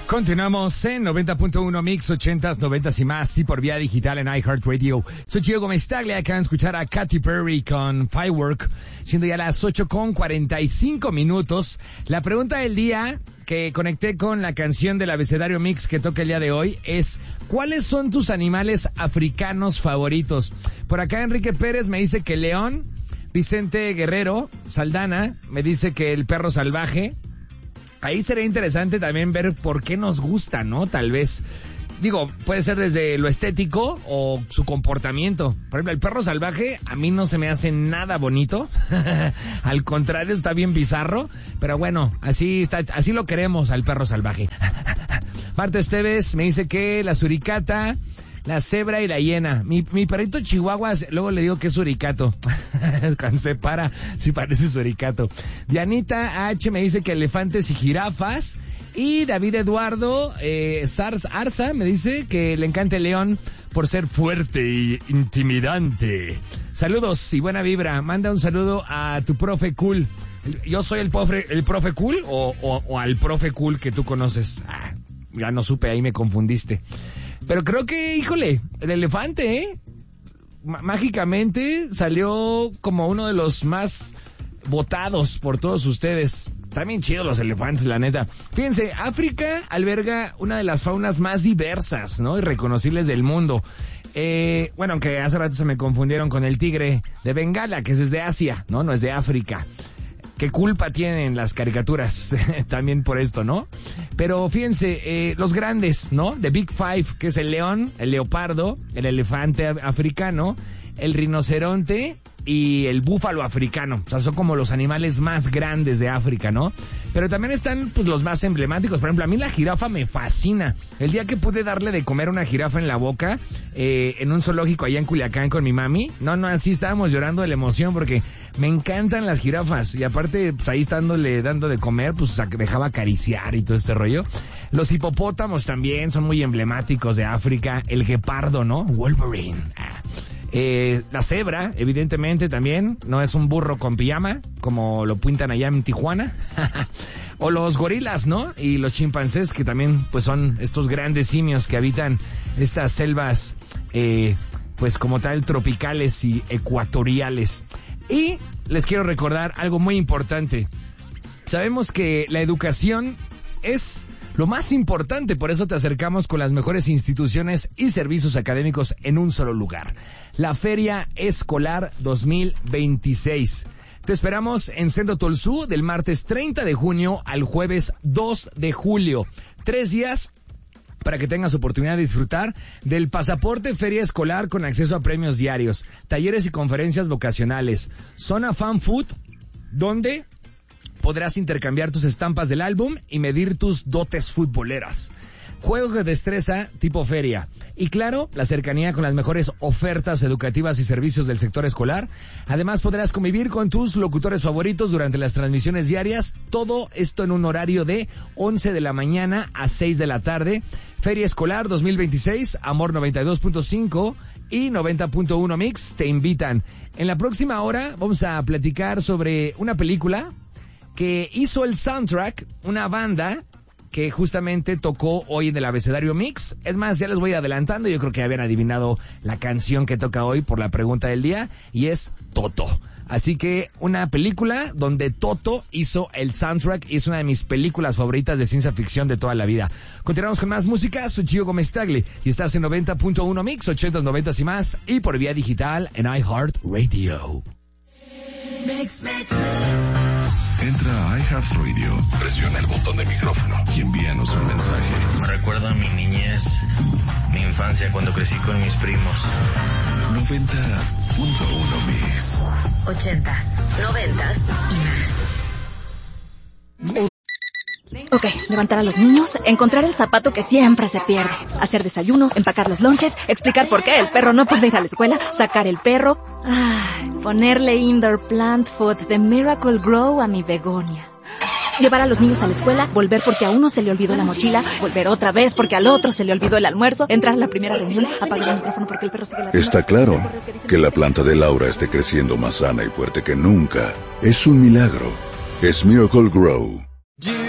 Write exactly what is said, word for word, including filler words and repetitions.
Continuamos en noventa punto uno Mix, ochentas, noventas y más, y por vía digital en iHeartRadio. Soy Gio Gómez Taglia, acaban de escuchar a Katy Perry con Firework, siendo ya las ocho con cuarenta y cinco minutos. La pregunta del día que conecté con la canción del abecedario Mix que toca el día de hoy es: ¿cuáles son tus animales africanos favoritos? Por acá Enrique Pérez me dice que león, Vicente Guerrero Saldana me dice que el perro salvaje. Ahí sería interesante también ver por qué nos gusta, ¿no? Tal vez, digo, puede ser desde lo estético o su comportamiento. Por ejemplo, el perro salvaje a mí no se me hace nada bonito. Al contrario, está bien bizarro. Pero bueno, así está, así lo queremos al perro salvaje. Marta Esteves me dice que la suricata, la cebra y la hiena. Mi, mi perrito chihuahua, luego le digo que es suricato. Cuando se para, sí parece suricato. Dianita H me dice que elefantes y jirafas. Y David Eduardo eh, Sars Arza me dice que le encanta el león por ser fuerte y intimidante. Saludos y buena vibra. Manda un saludo a tu profe cool. ¿Yo soy el profe, el profe cool o, o, o al profe cool que tú conoces? Ah, ya no supe, ahí me confundiste. Pero creo que, híjole, el elefante, ¿eh? M- mágicamente salió como uno de los más votados por todos ustedes. También chidos los elefantes, la neta. Fíjense, África alberga una de las faunas más diversas, ¿no? Y reconocibles del mundo. Eh, bueno, aunque hace rato se me confundieron con el tigre de Bengala, que es de Asia, ¿no? No es de África. ¿Qué culpa tienen las caricaturas también por esto, no? Pero fíjense, eh, los grandes, ¿no? The Big Five, que es el león, el leopardo, el elefante africano, el rinoceronte y el búfalo africano. O sea, son como los animales más grandes de África, ¿no? Pero también están, pues, los más emblemáticos. Por ejemplo, a mí la jirafa me fascina. El día que pude darle de comer una jirafa en la boca, eh, en un zoológico allá en Culiacán con mi mami, no, no, así estábamos llorando de la emoción porque me encantan las jirafas. Y aparte, pues, ahí estándole dando de comer, pues, dejaba acariciar y todo este rollo. Los hipopótamos también son muy emblemáticos de África. El guepardo, ¿no? Wolverine. Ah. Eh, la cebra, evidentemente también, no es un burro con pijama, como lo pintan allá en Tijuana. O los gorilas, ¿no? Y los chimpancés, que también, pues, son estos grandes simios que habitan estas selvas, eh, pues, como tal, tropicales y ecuatoriales. Y les quiero recordar algo muy importante. Sabemos que la educación es lo más importante, por eso te acercamos con las mejores instituciones y servicios académicos en un solo lugar. La Feria Escolar dos mil veintiséis. Te esperamos en Centro Tolsú del martes treinta de junio al jueves dos de julio. Tres días para que tengas oportunidad de disfrutar del pasaporte Feria Escolar con acceso a premios diarios, talleres y conferencias vocacionales, zona fan food, donde podrás intercambiar tus estampas del álbum y medir tus dotes futboleras. Juegos de destreza tipo feria. Y claro, la cercanía con las mejores ofertas educativas y servicios del sector escolar. Además, podrás convivir con tus locutores favoritos durante las transmisiones diarias. Todo esto en un horario de once de la mañana a seis de la tarde. Feria Escolar dos mil veintiséis, Amor noventa y dos punto cinco y noventa punto uno Mix te invitan. En la próxima hora vamos a platicar sobre una película que hizo el soundtrack, una banda que justamente tocó hoy en el abecedario Mix. Es más, ya les voy adelantando, yo creo que habían adivinado la canción que toca hoy por la pregunta del día, y es Toto. Así que una película donde Toto hizo el soundtrack y es una de mis películas favoritas de ciencia ficción de toda la vida. Continuamos con más música, soy Gio Gómez Taglia y estás en noventa punto uno Mix, ochentas, noventas y más, y por vía digital en iHeartRadio. Mix, mix, mix. Entra a iHeartRadio, presiona el botón de micrófono y envíanos un mensaje. Me recuerda a mi niñez, mi infancia cuando crecí con mis primos. noventa punto uno Mix. Ochentas, noventas y más. Ok, levantar a los niños, encontrar el zapato que siempre se pierde, hacer desayuno, empacar los lonches, explicar por qué el perro no puede ir a la escuela, sacar el perro, ay, ponerle indoor plant food de Miracle Grow a mi begonia. Llevar a los niños a la escuela, volver porque a uno se le olvidó la mochila, volver otra vez porque al otro se le olvidó el almuerzo, entrar a la primera reunión, apagar el micrófono porque el perro sigue la... Está claro que la planta de Laura esté creciendo más sana y fuerte que nunca. Es un milagro. Es Miracle Grow.